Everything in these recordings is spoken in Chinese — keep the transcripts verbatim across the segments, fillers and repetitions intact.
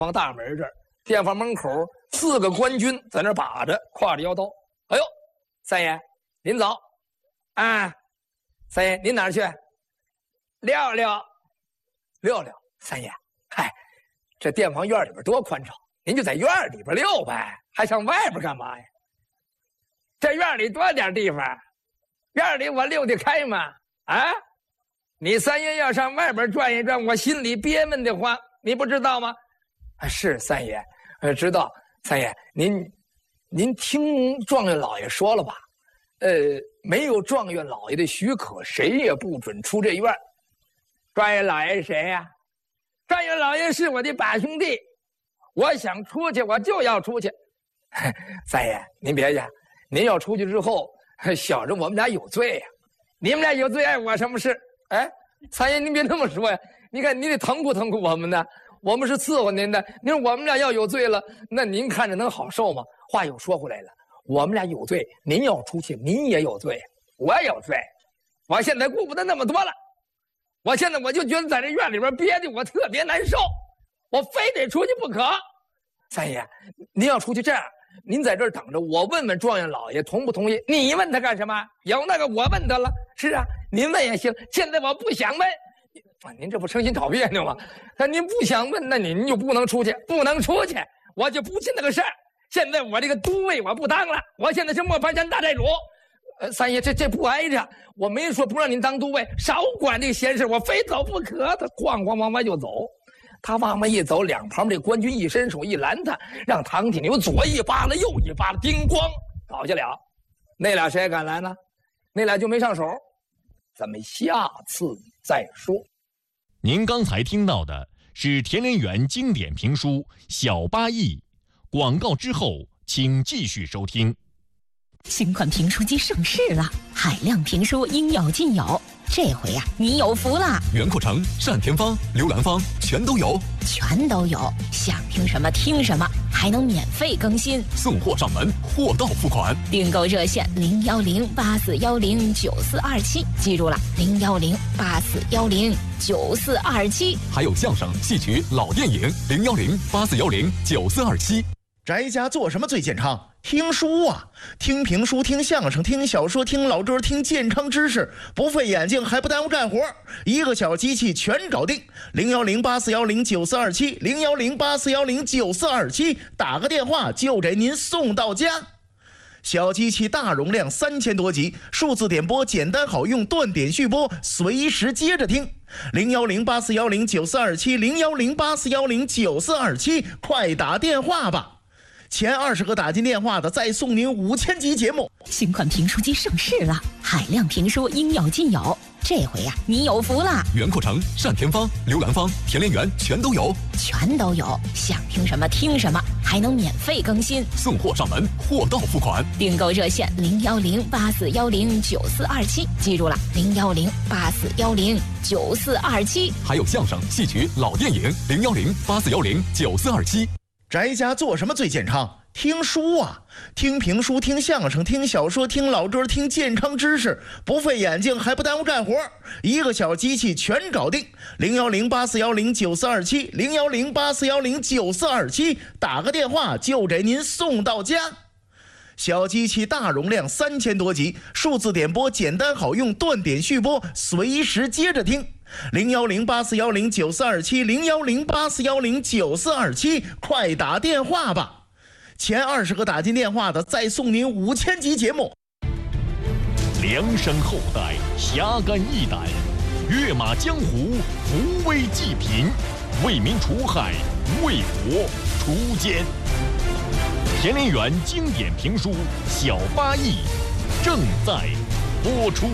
往大门这儿，店房门口四个官军在那把着，挎着腰刀。哎呦，三爷您早啊！三爷您哪儿去？撂撂撂撂。三爷，嗨，这店房院里边多宽敞，您就在院里边溜呗，还上外边干嘛呀？这院里多点地方，院里我溜得开吗？啊，你三爷要上外边转一转，我心里憋闷的慌，你不知道吗？啊，是三爷，呃，知道。三爷，您，您听状元老爷说了吧？呃，没有状元老爷的许可，谁也不准出这院。状元老爷是谁呀？状元老爷是我的把兄弟，我想出去，我就要出去。三爷，您别去，您要出去之后，小着我们俩有罪呀、啊。你们俩有罪碍我什么事？哎，三爷您别这么说呀，你看您得疼不疼我们呢？我们是伺候您的，您说我们俩要有罪了，那您看着能好受吗？话又说回来了，我们俩有罪，您要出去，您也有罪，我有罪，我现在顾不得那么多了，我现在我就觉得在这院里边憋的我特别难受，我非得出去不可。三爷，您要出去这样，您在这儿等着，我问问状元老爷同不同意。你问他干什么？有那个我问他了。是啊，您问也行。现在我不想问。啊，您这不成心找别扭吗？那您不想问，那您就不能出去，不能出去，我就不信那个事儿。现在我这个都尉我不当了，我现在是磨盘山大寨主。呃，三爷，这这不挨着，我没说不让您当都尉，少管这闲事，我非走不可。他哐哐往外就走，他往外一走，两旁这官军一伸手一拦他，让唐铁牛左一巴了，右一巴了，叮咣倒下了。那俩谁敢来呢？那俩就没上手，咱们下次再说。 您刚才听到的是田连元经典评书《小八义》，广告之后请继续收听。 新款评书机上市了，海量评书应有尽有，这回呀、啊，你有福了！ 袁阔成、单田芳、刘兰芳全都有， 全都有，想听什么听什么，还能免费更新， 送货上门，货到付款。 订购热线零幺零八四幺零九四二七，记住了，零幺零八四幺零九四二七。 还有相声、戏曲、老电影零幺零八四幺零九四二七。 宅家做什么最健康？听书啊，听评书，听相声，听小说，听老歌，听健康知识，不费眼睛还不耽误干活，一个小机器全搞定。零幺零八四幺零九四二七，零幺零八四幺零九四二七，打个电话就给您送到家。小机器大容量，三千多集，数字点播简单好用，断点续播，随时接着听。零幺零八四幺零九四二七，零幺零八四幺零九四二七，快打电话吧！前二十个打进电话的，再送您五千集节目。 新款评书机上市了，海量评书应有尽有，这回呀、啊，你有福了！ 袁阔成、单田芳、刘兰芳、田连元全都有， 全都有，想听什么听什么，还能免费更新， 送货上门，货到付款。 订购热线零幺零八四幺零九四二七，记住了，零幺零八四幺零九四二七。 还有相声、戏曲、老电影零幺零八四幺零九四二七。 宅家做什么最健康？听书啊，听评书，听相声，听小说，听老歌，听健康知识，不费眼睛还不耽误干活，一个小机器全搞定。零幺零八四幺零九四二七，零幺零八四幺零九四二七，打个电话就给您送到家。小机器大容量，三千多集，数字点播简单好用，断点续播，随时接着听。零幺零八四幺零九四二七，零幺零八四幺零九四二七，快打电话吧！前二十个打进电话的，再送您五千集节目。 量身厚待，侠肝义胆，跃马江湖，扶危济贫，为民除害，为国除奸。田连元经典评书《小八义》正在播出。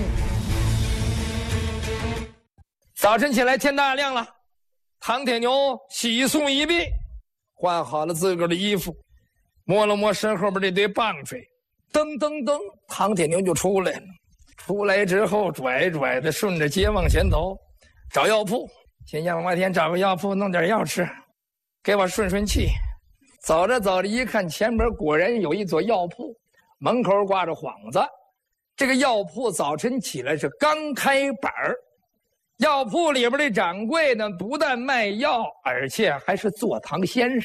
早晨起来，天大亮了，唐铁牛洗漱一毕，换好了自个儿的衣服，摸了摸身后边这堆棒槌，噔噔噔，唐铁牛就出来了。出来之后，拽拽的顺着街往前走，找药铺，先让外天找个药铺弄点药吃，给我顺顺气。走着走着，一看前边果然有一座药铺，门口挂着幌子。这个药铺早晨起来是刚开板儿。药铺里边的掌柜呢，不但卖药，而且还是坐堂先生。